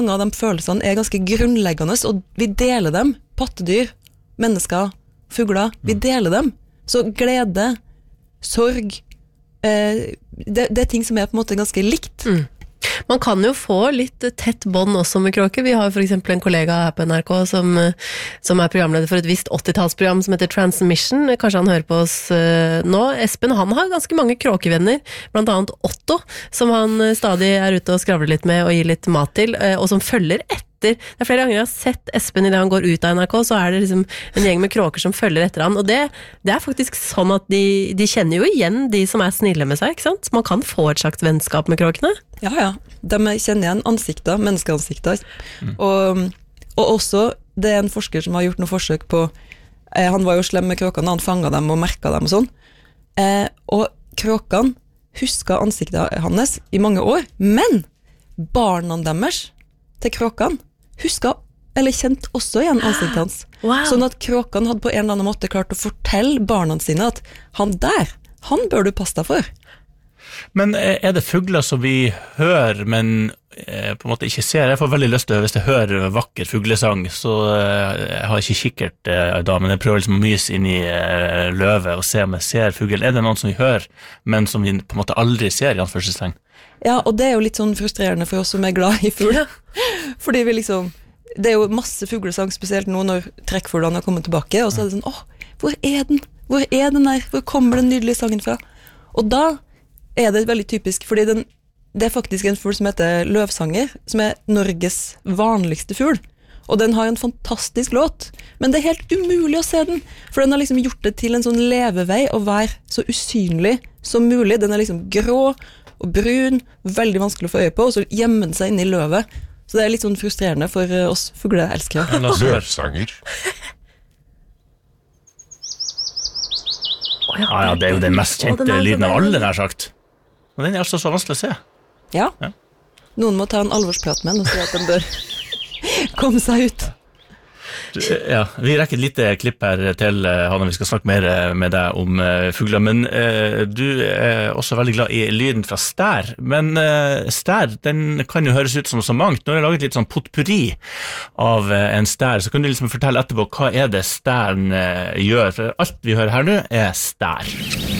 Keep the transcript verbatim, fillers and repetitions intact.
Mange av de følelsene er ganske grunnleggende, og vi deler dem. Pattedyr, mennesker, fugler, vi deler dem. Så glede, sorg, eh, det, det er ting som er på en måte ganske likt. Mm. Man kan jo få litt tett bånd også med kråker. Vi har for eksempel en kollega her på N R K som, som er programleder for et visst åttitalsprogram som heter Transmission. Kanskje han hører på oss nå. Espen, han har ganske mange kråkevenner, blant annet Otto, som han stadig er ute og skravler litt med og gir litt mat til, og som følger etter. Det er flere ganger jeg har sett Espen i det han går ut av N R K, så er det liksom en gjeng med kråker som følger etter han, og det, det er faktisk sånn at de, de kjenner jo igjen de som er snille med seg, ikke sant? Man kan få et slags vennskap med kråkene. Ja, ja. De kjenner igjen ansikter, menneskeansikter. Mm. Og, og også, det er en forsker som har gjort noen forsøk på, eh, han var jo slem med kråkene, han fanget dem og merket dem og sånn, eh, og kråkene husket ansiktet hans i mange år, men barna deres til kråkene huska, eller kjent også igjen ansiktet hans. Wow. Sånn at kråkene hadde på en eller annen måte klart å fortelle barna sine at han der, han bør du passe deg for. Men er det fugler som vi hører, men eh, på en måte ikke ser? Jeg får veldig lyst til å, hvis jeg hører vakker fuglesang, så eh, jeg har ikke kikkert eh, da, men jeg prøver liksom å myse inn i eh, løvet og se om jeg ser fugl. Er det noen som vi hører, men som vi på en måte aldri ser i anførselstegn? Ja, og det er jo litt sånn frustrerende for oss som er glad i fugl. Fordi vi liksom, det er jo masse fuglesang, spesielt nå når trekkfuglene har kommet tilbake, og så er det sånn, åh, hvor er den? Hvor er den der? Hvor kommer den nydelige sangen fra? Og da er det veldig typisk, fordi den, det er faktisk en fugl som heter løvsanger, som er Norges vanligste fugl, og den har en fantastisk låt, men det er helt umulig å se den, for den har liksom gjort det til en sånn levevei å være så usynlig som mulig. Den er liksom grå og brun, veldig vanskelig å få øye på, og så gjemmer den seg inne i løvet. Så det er litt sånn frustrerende for oss fugleelskere. Løvsanger. Ja, ja, det er jo den mest kjente lyden av alle, nær sagt. Og den er altså så vanskelig å se. Ja. ja. Noen må ta en alvorsprat med den og si at den bør komme seg ut. Ja, vi rekker et lite klipp her til, Hanne, vi skal snakke mer med deg om uh, fugler, men uh, du er også veldig glad i lyden fra stær, men uh, stær, den kan jo høres ut som så mangt. Nå har jeg laget litt sånn potpurri av uh, en stær, så kan du liksom fortelle etterpå hva er det stæren uh, gjør, for alt vi hører her nå er stær.